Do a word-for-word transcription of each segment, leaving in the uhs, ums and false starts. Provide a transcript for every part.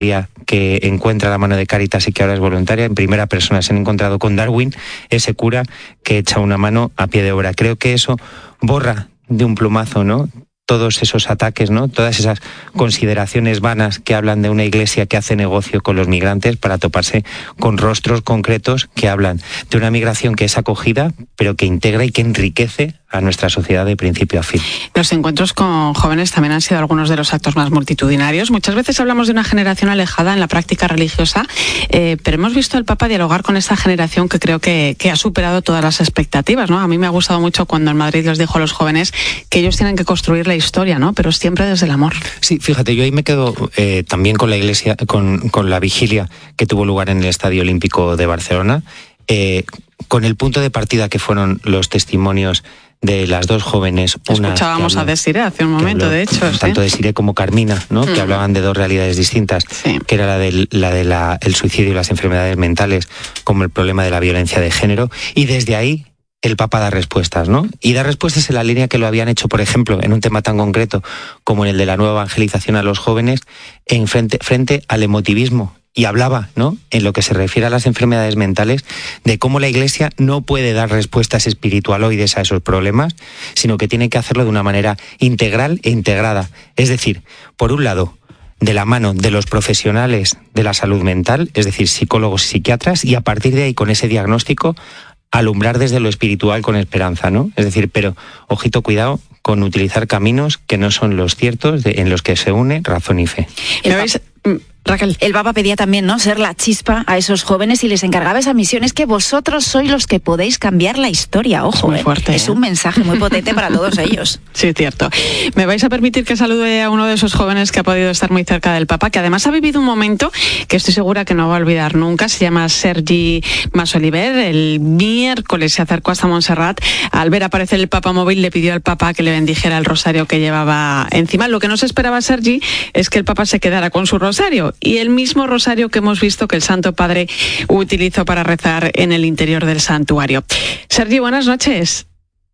que encuentra la mano de Cáritas y que ahora es voluntaria, en primera persona se han encontrado con Darwin, ese cura que echa una mano a pie de obra. Creo que eso borra de un plumazo, ¿no?, todos esos ataques, ¿no?, todas esas consideraciones vanas que hablan de una iglesia que hace negocio con los migrantes para toparse con rostros concretos que hablan de una migración que es acogida, pero que integra y que enriquece a nuestra sociedad de principio a fin. Los encuentros con jóvenes también han sido algunos de los actos más multitudinarios. Muchas veces hablamos de una generación alejada en la práctica religiosa, eh, pero hemos visto al Papa dialogar con esta generación que creo que, que ha superado todas las expectativas, ¿no? A mí me ha gustado mucho cuando en Madrid les dijo a los jóvenes que ellos tienen que construir la historia, ¿no?, pero siempre desde el amor. Sí, fíjate, yo ahí me quedo eh, también con la iglesia, con, con la vigilia que tuvo lugar en el Estadio Olímpico de Barcelona, eh, con el punto de partida que fueron los testimonios de las dos jóvenes. Una Escuchábamos habló, a Desiré hace un momento, habló, de hecho. Tanto ¿sí? Desiré como Carmina, ¿no?, mm. que hablaban de dos realidades distintas, sí. que era la del la de la, el suicidio y las enfermedades mentales, como el problema de la violencia de género, y desde ahí el Papa da respuestas, ¿no? Y da respuestas en la línea que lo habían hecho, por ejemplo, en un tema tan concreto como en el de la nueva evangelización a los jóvenes, en frente, frente al emotivismo. Y hablaba, ¿no?, en lo que se refiere a las enfermedades mentales, de cómo la Iglesia no puede dar respuestas espiritualoides a esos problemas, sino que tiene que hacerlo de una manera integral e integrada. Es decir, por un lado, de la mano de los profesionales de la salud mental, es decir, psicólogos y psiquiatras, y a partir de ahí, con ese diagnóstico, alumbrar desde lo espiritual con esperanza, ¿no? Es decir, pero, ojito, cuidado con utilizar caminos que no son los ciertos, de, en los que se une razón y fe. ¿Lo veis? Raquel. El Papa pedía también, ¿no?, ser la chispa a esos jóvenes y les encargaba esa misión. Es que vosotros sois los que podéis cambiar la historia, ojo. Es muy fuerte, ¿eh? ¿eh? Es un mensaje muy potente para todos ellos. Sí, cierto. ¿Me vais a permitir que salude a uno de esos jóvenes que ha podido estar muy cerca del Papa, que además ha vivido un momento que estoy segura que no va a olvidar nunca? Se llama Sergi Masoliver. El miércoles se acercó hasta Montserrat. Al ver aparecer el Papa móvil, le pidió al Papa que le bendijera el rosario que llevaba encima. Lo que no se esperaba Sergi es que el Papa se quedara con su rosario, y el mismo rosario que hemos visto que el Santo Padre utilizó para rezar en el interior del santuario. Sergi, buenas noches.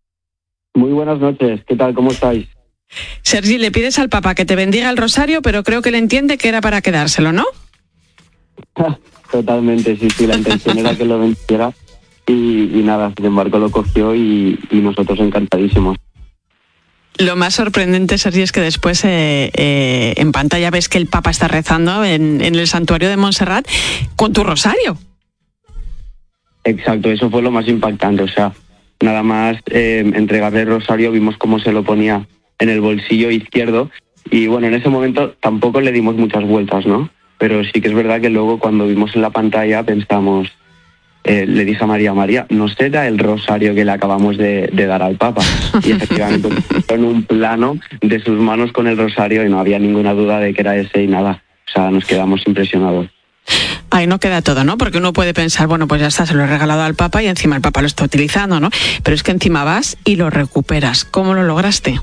Muy buenas noches, ¿qué tal? ¿Cómo estáis? Sergi, le pides al Papa que te bendiga el rosario, pero creo que él entiende que era para quedárselo, ¿no? Totalmente, sí, sí, la intención era que lo bendijera y, y nada, sin embargo lo cogió y, y nosotros encantadísimos. Lo más sorprendente, Sergi, es que después eh, eh, en pantalla ves que el Papa está rezando en, en el santuario de Montserrat con tu rosario. Exacto, eso fue lo más impactante. O sea, nada más eh, entregarle el rosario, vimos cómo se lo ponía en el bolsillo izquierdo y bueno, en ese momento tampoco le dimos muchas vueltas, ¿no? Pero sí que es verdad que luego cuando vimos en la pantalla pensamos... Eh, le dije a María, María, ¿no será el rosario que le acabamos de, de dar al Papa? Y efectivamente en un plano de sus manos con el rosario y no había ninguna duda de que era ese y nada. O sea, nos quedamos impresionados. Ahí no queda todo, ¿no? Porque uno puede pensar, bueno, pues ya está, se lo he regalado al Papa y encima el Papa lo está utilizando, ¿no? Pero es que encima vas y lo recuperas. ¿Cómo lo lograste?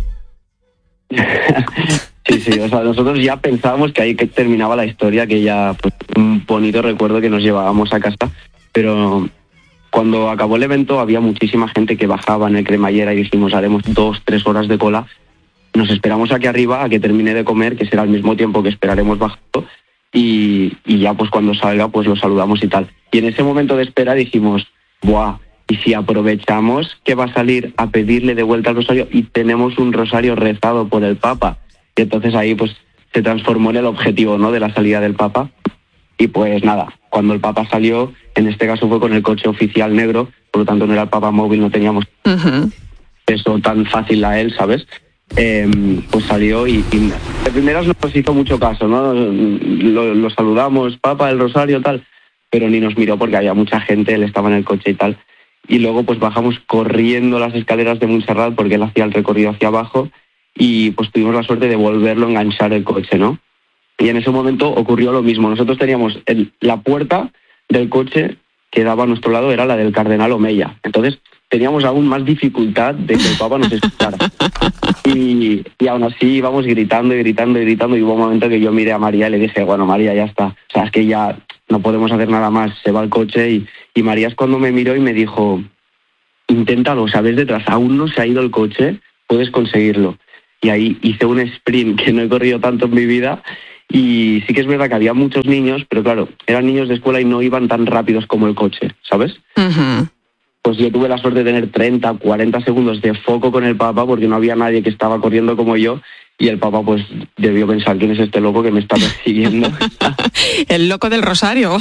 Sí, sí, o sea, nosotros ya pensábamos que ahí que terminaba la historia, que ya pues, un bonito recuerdo que nos llevábamos a casa. Pero cuando acabó el evento había muchísima gente que bajaba en el cremallera y dijimos, haremos dos, tres horas de cola. Nos esperamos aquí arriba a que termine de comer, que será al mismo tiempo que esperaremos bajando, y, y ya pues cuando salga pues lo saludamos y tal. Y en ese momento de espera dijimos, ¡buah! Y si aprovechamos que va a salir a pedirle de vuelta el rosario y tenemos un rosario rezado por el Papa. Y entonces ahí pues se transformó en el objetivo, ¿no?, de la salida del Papa. Y pues nada, cuando el Papa salió, en este caso fue con el coche oficial negro, por lo tanto no era el Papa móvil, no teníamos uh-huh. eso tan fácil a él, ¿sabes? Eh, pues salió y, y de primeras nos hizo mucho caso, ¿no? Lo, lo saludamos, Papa, el rosario, tal, pero ni nos miró porque había mucha gente, él estaba en el coche y tal. Y luego pues bajamos corriendo las escaleras de Montserrat porque él hacía el recorrido hacia abajo y pues tuvimos la suerte de volverlo a enganchar el coche, ¿no? Y en ese momento ocurrió lo mismo. Nosotros teníamos el, la puerta del coche que daba a nuestro lado, era la del cardenal Omeya. Entonces teníamos aún más dificultad de que el Papa nos escuchara. Y, y aún así íbamos gritando y gritando y gritando y hubo un momento que yo miré a María y le dije, bueno, María, ya está. O sea, es que ya no podemos hacer nada más. Se va el coche y, y María es cuando me miró y me dijo, inténtalo, ¿sabes? Detrás, aún no se ha ido el coche, puedes conseguirlo. Y ahí hice un sprint que no he corrido tanto en mi vida Y sí que es verdad que había muchos niños, pero claro, eran niños de escuela y no iban tan rápidos como el coche, ¿sabes? Uh-huh. Pues yo tuve la suerte de tener treinta, cuarenta segundos de foco con el Papa porque no había nadie que estaba corriendo como yo y el Papa pues debió pensar, ¿quién es este loco que me está persiguiendo? El loco del rosario.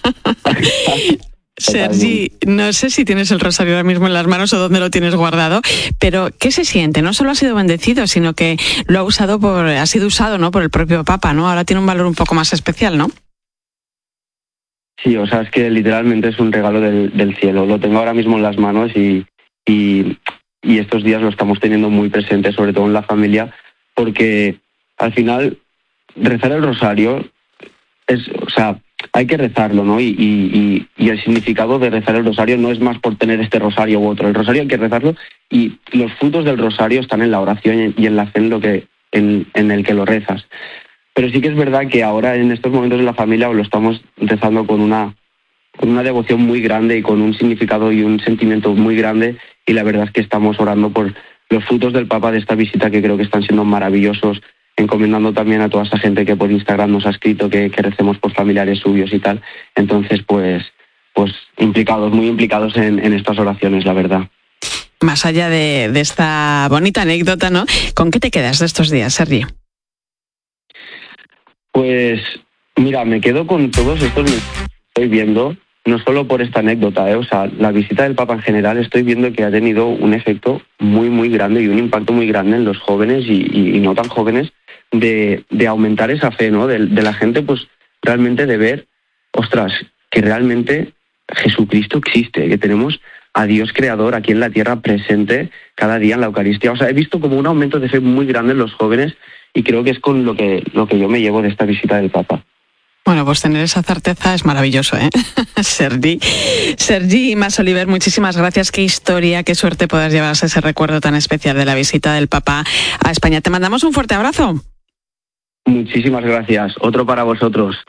Sergi, no sé si tienes el rosario ahora mismo en las manos o dónde lo tienes guardado, pero ¿qué se siente? No solo ha sido bendecido, sino que lo ha usado por, ha sido usado, ¿no?, por el propio Papa, ¿no? Ahora tiene un valor un poco más especial, ¿no? Sí, o sea, es que literalmente es un regalo del, del cielo. Lo tengo ahora mismo en las manos y, y, y estos días lo estamos teniendo muy presente, sobre todo en la familia, porque al final rezar el rosario es, o sea, hay que rezarlo, ¿no? Y, y, y el significado de rezar el rosario no es más por tener este rosario u otro. El rosario hay que rezarlo y los frutos del rosario están en la oración y en la fe en, lo que, en, en el que lo rezas. Pero sí que es verdad que ahora en estos momentos de la familia lo estamos rezando con una, con una devoción muy grande y con un significado y un sentimiento muy grande, y la verdad es que estamos orando por los frutos del Papa de esta visita, que creo que están siendo maravillosos, encomendando también a toda esa gente que por Instagram nos ha escrito que, que recemos por familiares suyos y tal. Entonces, pues, pues implicados, muy implicados en, en estas oraciones, la verdad. Más allá de, de esta bonita anécdota, ¿no? ¿Con qué te quedas de estos días, Sergi? Pues, mira, me quedo con todos estos que estoy viendo, no solo por esta anécdota, ¿eh? O sea, la visita del Papa en general estoy viendo que ha tenido un efecto muy, muy grande y un impacto muy grande en los jóvenes y, y, y no tan jóvenes, de, de aumentar esa fe, ¿no? De, de la gente, pues, realmente de ver, ostras, que realmente Jesucristo existe, que tenemos a Dios creador aquí en la tierra presente cada día en la Eucaristía. O sea, he visto como un aumento de fe muy grande en los jóvenes y creo que es con lo que, lo que yo me llevo de esta visita del Papa. Bueno, pues tener esa certeza es maravilloso, ¿eh? Sergi. Sergi Mas-Oliver, muchísimas gracias. Qué historia, qué suerte poder llevarse ese recuerdo tan especial de la visita del Papa a España. Te mandamos un fuerte abrazo. Muchísimas gracias. Otro para vosotros.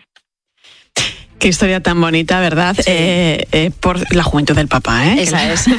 Qué historia tan bonita, ¿verdad? Sí. Eh, eh, por la juventud del Papa, ¿eh? Esa es.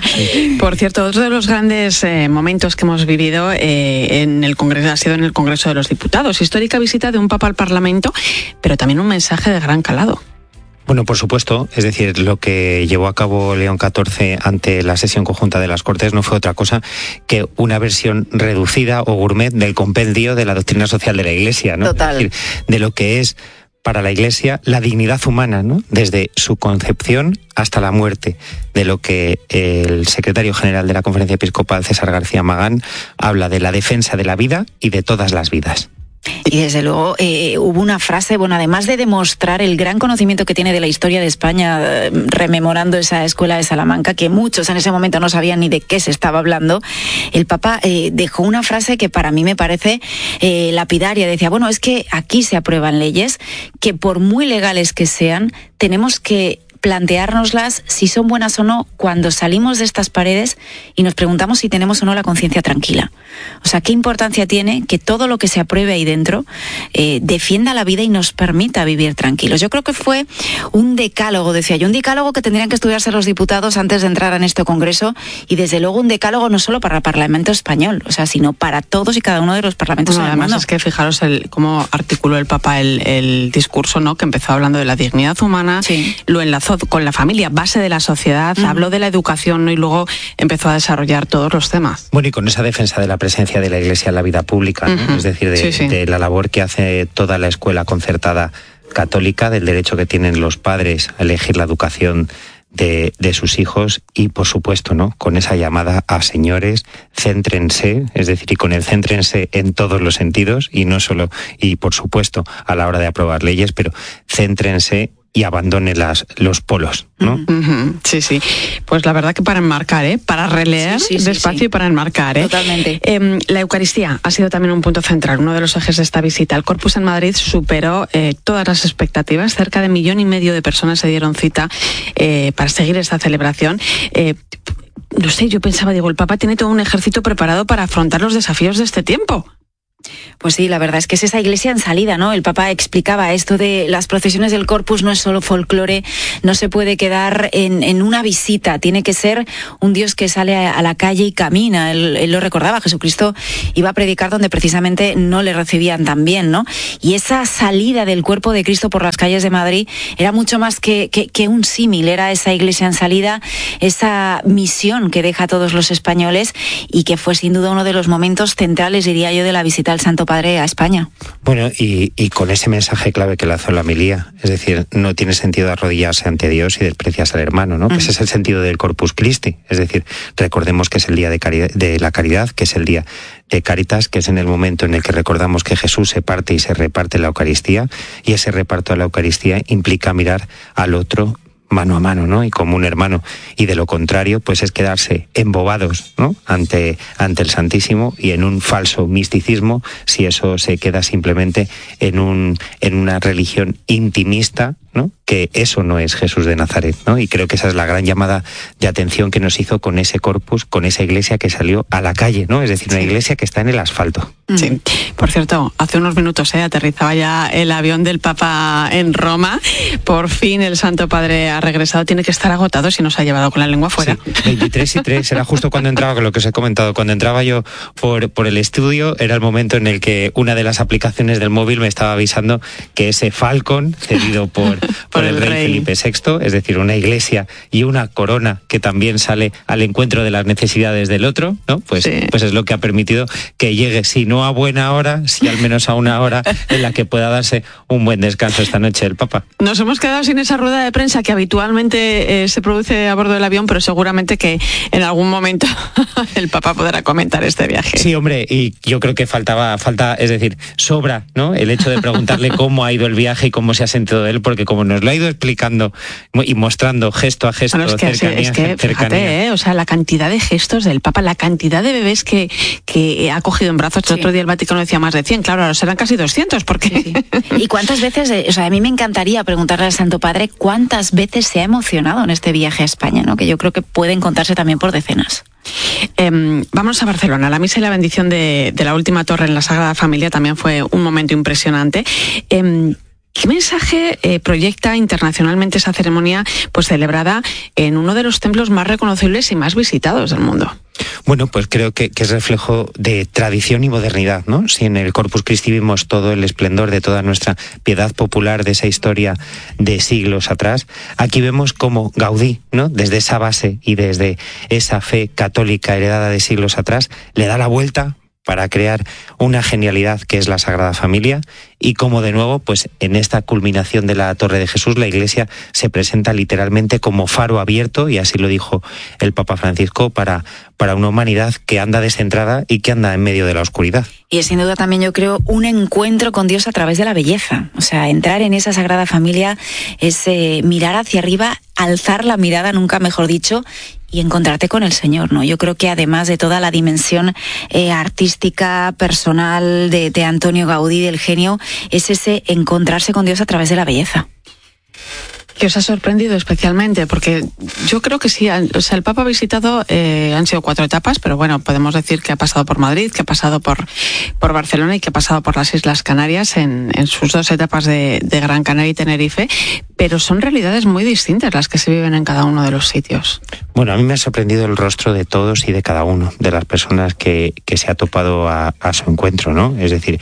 Por cierto, otro de los grandes eh, momentos que hemos vivido eh, en el Congreso ha sido en el Congreso de los Diputados. Histórica visita de un Papa al Parlamento, pero también un mensaje de gran calado. Bueno, por supuesto, es decir, lo que llevó a cabo León catorce ante la sesión conjunta de las Cortes no fue otra cosa que una versión reducida o gourmet del compendio de la doctrina social de la Iglesia, ¿no? Total. Es decir, de lo que es para la Iglesia la dignidad humana, ¿no? Desde su concepción hasta la muerte, de lo que el secretario general de la Conferencia Episcopal, César García Magán, habla de la defensa de la vida y de todas las vidas. Y desde luego eh, hubo una frase, bueno, además de demostrar el gran conocimiento que tiene de la historia de España, eh, rememorando esa escuela de Salamanca, que muchos en ese momento no sabían ni de qué se estaba hablando, el Papa eh, dejó una frase que para mí me parece eh, lapidaria. Decía, bueno, es que aquí se aprueban leyes que por muy legales que sean, tenemos que planteárnoslas si son buenas o no cuando salimos de estas paredes y nos preguntamos si tenemos o no la conciencia tranquila. O sea, ¿qué importancia tiene que todo lo que se apruebe ahí dentro eh, defienda la vida y nos permita vivir tranquilos? Yo creo que fue un decálogo, decía yo, un decálogo que tendrían que estudiarse los diputados antes de entrar en este Congreso, y desde luego un decálogo no solo para el Parlamento español, o sea, sino para todos y cada uno de los parlamentos. Bueno, además es que fijaros el, cómo articuló el Papa el, el discurso, ¿no? Que empezó hablando de la dignidad humana, sí. Lo enlazó con la familia, base de la sociedad, uh-huh. Habló de la educación, ¿no? Y luego empezó a desarrollar todos los temas. Bueno, y con esa defensa de la presencia de la Iglesia en la vida pública, ¿no? Uh-huh. Es decir, de, sí, sí. de la labor que hace toda la escuela concertada católica, del derecho que tienen los padres a elegir la educación de, de sus hijos, y por supuesto, ¿no? Con esa llamada a señores, céntrense, es decir, y con el céntrense en todos los sentidos, y no solo, y por supuesto, a la hora de aprobar leyes, pero céntrense y abandone las, los polos, ¿no? Uh-huh. Sí, sí. Pues la verdad que para enmarcar, ¿eh? Para releer sí, sí, despacio sí, sí. Y para enmarcar, ¿eh? Totalmente. Eh, la Eucaristía ha sido también un punto central, uno de los ejes de esta visita. El Corpus en Madrid superó eh, todas las expectativas. Cerca de millón y medio de personas se dieron cita eh, para seguir esta celebración. Eh, no sé, yo pensaba, digo, el Papa tiene todo un ejército preparado para afrontar los desafíos de este tiempo. Pues sí, la verdad es que es esa iglesia en salida, ¿no? El Papa explicaba esto de las procesiones del Corpus no es solo folclore, no se puede quedar en, en una visita, tiene que ser un Dios que sale a, a la calle y camina. Él, él lo recordaba, Jesucristo iba a predicar donde precisamente no le recibían tan bien, ¿no? Y esa salida del cuerpo de Cristo por las calles de Madrid era mucho más que, que, que un símil, era esa iglesia en salida, esa misión que deja a todos los españoles y que fue sin duda uno de los momentos centrales, diría yo, de la visita al Santo Padre a España. Bueno, y, y con ese mensaje clave que lanzó la homilía, es decir, no tiene sentido arrodillarse ante Dios y desprecias al hermano, ¿no? Uh-huh. Ese es el sentido del Corpus Christi, es decir, recordemos que es el día de, caridad, de la caridad, que es el día de Caritas, que es en el momento en el que recordamos que Jesús se parte y se reparte la Eucaristía, y ese reparto de la Eucaristía implica mirar al otro mano a mano, ¿no? Y como un hermano. Y de lo contrario, pues es quedarse embobados, ¿no? Ante, ante el Santísimo y en un falso misticismo, si eso se queda simplemente en un, en una religión intimista, ¿no? Que eso no es Jesús de Nazaret, ¿no? Y creo que esa es la gran llamada de atención que nos hizo con ese Corpus, con esa iglesia que salió a la calle, ¿no? Es decir, una iglesia que está en el asfalto. Sí. Por cierto, hace unos minutos ¿eh? aterrizaba ya el avión del Papa en Roma. Por fin el Santo Padre ha regresado. Tiene que estar agotado si nos ha llevado con la lengua fuera. Sí, veintitrés y tres, era justo cuando entraba, con lo que os he comentado, cuando entraba yo por, por el estudio, era el momento en el que una de las aplicaciones del móvil me estaba avisando que ese Falcon, cedido por, por, por el, el rey, rey Felipe sexto, es decir, una iglesia y una corona que también sale al encuentro de las necesidades del otro, ¿no? Pues, sí. pues es lo que ha permitido que llegue, si no a buena hora, si al menos a una hora en la que pueda darse un buen descanso esta noche el Papa. Nos hemos quedado sin esa rueda de prensa que habitualmente eh, se produce a bordo del avión, pero seguramente que en algún momento el Papa podrá comentar este viaje. Sí, hombre, y yo creo que faltaba, falta, es decir, sobra, ¿no? El hecho de preguntarle cómo ha ido el viaje y cómo se ha sentido él, porque como nos lo ha ido explicando y mostrando gesto a gesto, bueno, es que, cercanía, es que cercanía. Fíjate, ¿eh? O sea, la cantidad de gestos del Papa, la cantidad de bebés que, que ha cogido en brazos. Sí. El otro día el Vaticano decía más de cien, claro, ahora serán casi doscientos, porque... Sí, sí. ¿Y cuántas veces, o sea, a mí me encantaría preguntarle al Santo Padre cuántas veces se ha emocionado en este viaje a España, ¿no? Que yo creo que pueden contarse también por decenas. Eh, vámonos a Barcelona. La misa y la bendición de, de la última torre en la Sagrada Familia también fue un momento impresionante. Eh, ¿Qué mensaje eh, proyecta internacionalmente esa ceremonia, pues celebrada en uno de los templos más reconocibles y más visitados del mundo? Bueno, pues creo que, que es reflejo de tradición y modernidad, ¿no? Si en el Corpus Christi vimos todo el esplendor de toda nuestra piedad popular, de esa historia de siglos atrás, aquí vemos cómo Gaudí, ¿no? Desde esa base y desde esa fe católica heredada de siglos atrás, le da la vuelta para crear una genialidad que es la Sagrada Familia, y como de nuevo, pues en esta culminación de la Torre de Jesús, la Iglesia se presenta literalmente como faro abierto, y así lo dijo el Papa Francisco, para, para una humanidad que anda descentrada y que anda en medio de la oscuridad. Y es sin duda también, yo creo, un encuentro con Dios a través de la belleza. O sea, entrar en esa Sagrada Familia es eh, mirar hacia arriba, alzar la mirada, nunca mejor dicho, y encontrarte con el Señor, ¿no? Yo creo que además de toda la dimensión eh, artística, personal de, de Antonio Gaudí, del genio, es ese encontrarse con Dios a través de la belleza. ¿Qué os ha sorprendido especialmente? Porque yo creo que sí, o sea, el Papa ha visitado, eh, han sido cuatro etapas, pero bueno, podemos decir que ha pasado por Madrid, que ha pasado por, por Barcelona y que ha pasado por las Islas Canarias en, en sus dos etapas de, de Gran Canaria y Tenerife, pero son realidades muy distintas las que se viven en cada uno de los sitios. Bueno, a mí me ha sorprendido el rostro de todos y de cada uno, de las personas que, que se ha topado a, a su encuentro, ¿no? Es decir,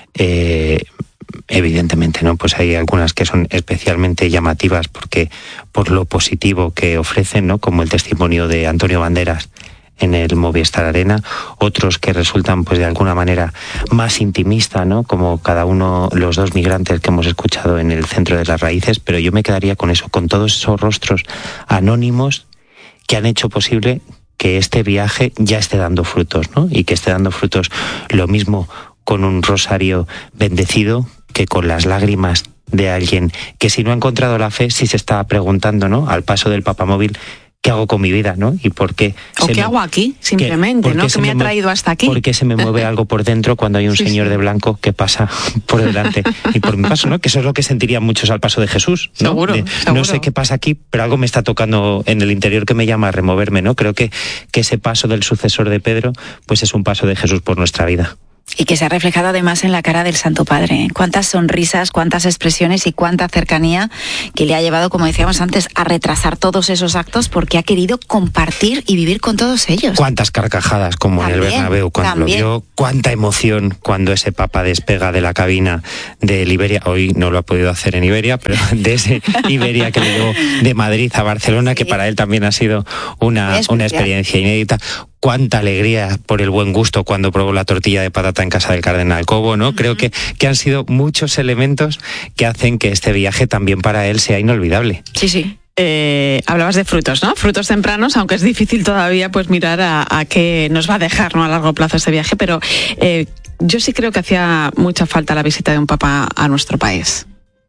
eh, evidentemente, ¿no? Pues hay algunas que son especialmente llamativas porque por lo positivo que ofrecen, ¿no? Como el testimonio de Antonio Banderas en el Movistar Arena, otros que resultan pues de alguna manera más intimista, ¿no? Como cada uno, los dos migrantes que hemos escuchado en el Centro de las Raíces, pero yo me quedaría con eso, con todos esos rostros anónimos que han hecho posible que este viaje ya esté dando frutos, ¿no? Y que esté dando frutos lo mismo con un rosario bendecido que con las lágrimas de alguien que, si no ha encontrado la fe, sí se está preguntando, ¿no? Al paso del papamóvil, ¿qué hago con mi vida, no? ¿Y por qué? ¿O qué me... hago aquí? Simplemente, ¿no? Que me ha traído hasta aquí. ¿Por qué se me mueve algo por dentro cuando hay un sí, señor sí. de blanco que pasa por delante y por mi paso, ¿no? Que eso es lo que sentirían muchos al paso de Jesús, ¿no? Seguro, de, seguro. No sé qué pasa aquí, pero algo me está tocando en el interior que me llama a removerme, ¿no? Creo que, que ese paso del sucesor de Pedro, pues es un paso de Jesús por nuestra vida. Y que se ha reflejado además en la cara del Santo Padre. Cuántas sonrisas, cuántas expresiones y cuánta cercanía que le ha llevado, como decíamos antes, a retrasar todos esos actos porque ha querido compartir y vivir con todos ellos. Cuántas carcajadas, como también, en el Bernabéu cuando también. Lo vio, cuánta emoción cuando ese Papa despega de la cabina de Iberia. Hoy no lo ha podido hacer en Iberia, pero de ese Iberia que le llevó de Madrid a Barcelona, que para él también ha sido una, una experiencia inédita. Cuánta alegría por el buen gusto cuando probó la tortilla de patata en casa del Cardenal Cobo, ¿no? Uh-huh. Creo que, que han sido muchos elementos que hacen que este viaje también para él sea inolvidable. Sí, sí. Eh, hablabas de frutos, ¿no? Frutos tempranos, aunque es difícil todavía pues mirar a, a qué nos va a dejar, ¿no?, a largo plazo este viaje, pero eh, yo sí creo que hacía mucha falta la visita de un papa a nuestro país.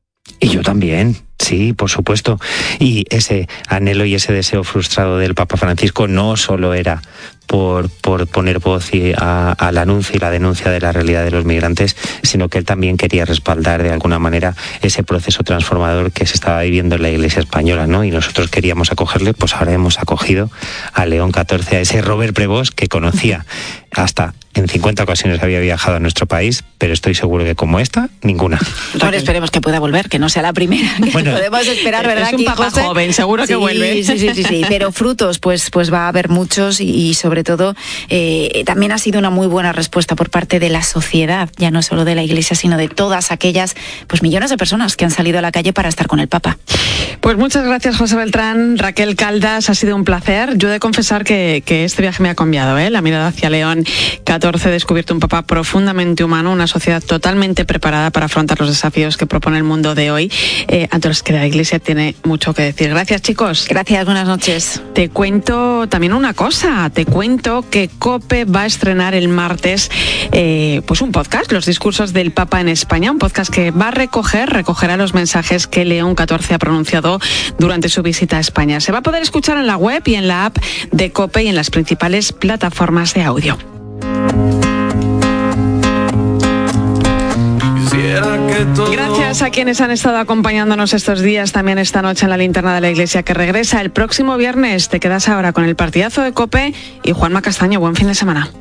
Y yo también, sí, por supuesto. Y ese anhelo y ese deseo frustrado del Papa Francisco no solo era por, por poner voz y a, al anuncio y la denuncia de la realidad de los migrantes, sino que él también quería respaldar de alguna manera ese proceso transformador que se estaba viviendo en la Iglesia española, ¿no? Y nosotros queríamos acogerle, pues ahora hemos acogido a León catorce, a ese Robert Prevost que conocía hasta en cincuenta ocasiones había viajado a nuestro país, pero estoy seguro que como esta, ninguna. Ahora esperemos que pueda volver, que no sea la primera. Bueno, podemos esperar, ¿verdad? Es un papá joven, seguro que sí, vuelve. Sí, sí, sí, sí, pero frutos, pues, pues va a haber muchos y, y sobre todo eh, también ha sido una muy buena respuesta por parte de la sociedad, ya no solo de la Iglesia, sino de todas aquellas pues millones de personas que han salido a la calle para estar con el Papa. Pues muchas gracias, José Beltrán, Raquel Caldas, ha sido un placer. Yo he de confesar que, que este viaje me ha cambiado, ¿eh? La mirada hacia León catorce, he descubierto un Papa profundamente humano, una sociedad totalmente preparada para afrontar los desafíos que propone el mundo de hoy, eh, ante los que la Iglesia tiene mucho que decir. Gracias, chicos. Gracias, buenas noches. Te cuento también una cosa, te cuento que COPE va a estrenar el martes eh, pues un podcast, Los discursos del Papa en España, un podcast que va a recoger, recogerá los mensajes que León catorce ha pronunciado durante su visita a España. Se va a poder escuchar en la web y en la app de COPE y en las principales plataformas de audio. Gracias a quienes han estado acompañándonos estos días, también esta noche en la linterna de la Iglesia, que regresa el próximo viernes. Te quedas ahora con el partidazo de COPE y Juanma Castaño. Buen fin de semana.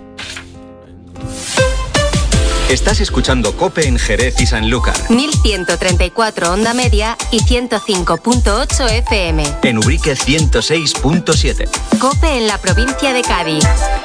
Estás escuchando COPE en Jerez y Sanlúcar. mil ciento treinta y cuatro onda media y ciento cinco punto ocho F M. En Ubrique ciento seis punto siete. COPE en la provincia de Cádiz.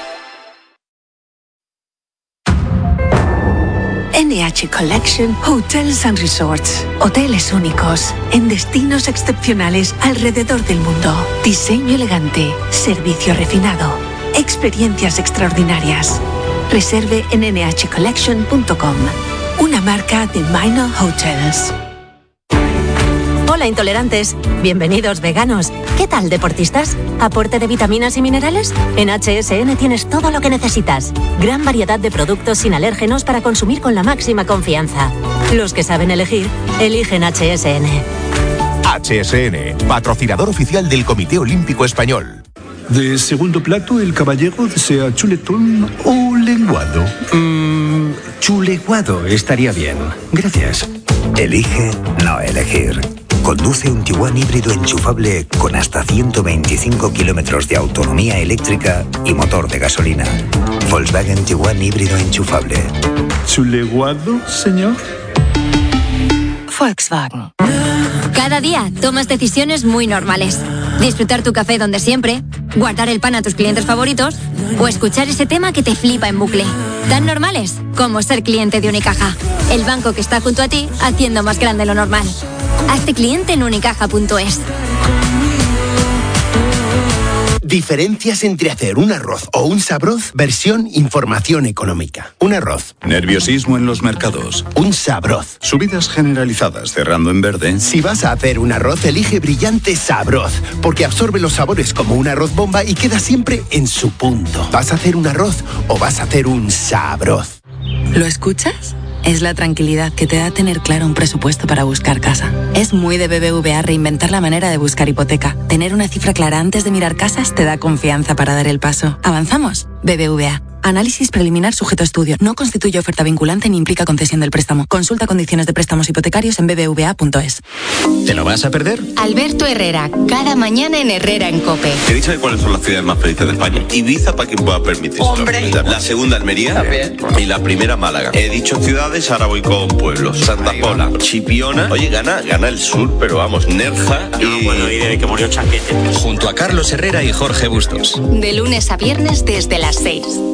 N H Collection Hotels and Resorts. Hoteles únicos, en destinos excepcionales alrededor del mundo. Diseño elegante, servicio refinado, experiencias extraordinarias. Reserve en ene hache collection punto com, una marca de Minor Hotels. Hola intolerantes, bienvenidos veganos. ¿Qué tal deportistas? ¿Aporte de vitaminas y minerales? En H S N tienes todo lo que necesitas. Gran variedad de productos sin alérgenos para consumir con la máxima confianza. Los que saben elegir, eligen H S N. H S N, patrocinador oficial del Comité Olímpico Español. De segundo plato, el caballero desea chuletón o lenguado. Mm, chuleguado estaría bien. Gracias. Elige no elegir. Conduce un Tiguan híbrido enchufable con hasta ciento veinticinco kilómetros de autonomía eléctrica y motor de gasolina. Volkswagen Tiguan híbrido enchufable. ¿Chuleguado, señor? Volkswagen. Cada día tomas decisiones muy normales. Disfrutar tu café donde siempre, guardar el pan a tus clientes favoritos o escuchar ese tema que te flipa en bucle. Tan normales como ser cliente de Unicaja, el banco que está junto a ti haciendo más grande lo normal. Hazte cliente en unicaja punto es. Diferencias entre hacer un arroz o un sabroz, versión información económica. Un arroz. Nerviosismo en los mercados. Un sabroz. Subidas generalizadas cerrando en verde. Si vas a hacer un arroz, elige Brillante Sabroz, porque absorbe los sabores como un arroz bomba y queda siempre en su punto. ¿Vas a hacer un arroz o vas a hacer un sabroz? ¿Lo escuchas? Es la tranquilidad que te da tener claro un presupuesto para buscar casa. Es muy de B B V A reinventar la manera de buscar hipoteca. Tener una cifra clara antes de mirar casas te da confianza para dar el paso. ¿Avanzamos? B B V A. Análisis preliminar sujeto a estudio. No constituye oferta vinculante ni implica concesión del préstamo. Consulta condiciones de préstamos hipotecarios en b b v a punto es. ¿Te lo vas a perder? Alberto Herrera, cada mañana en Herrera en COPE. ¿Queréis saber cuáles son las ciudades más felices de España? Ibiza, para quien pueda permitirse. ¡Hombre! La segunda, Almería. Y la primera, Málaga. He dicho ciudades, ahora voy con pueblos. Santa Pola, Chipiona. Oye, gana, gana el sur, pero vamos, Nerja y... Bueno, y de que murió Chaquete. Junto a Carlos Herrera y Jorge Bustos. De lunes a viernes desde las seis.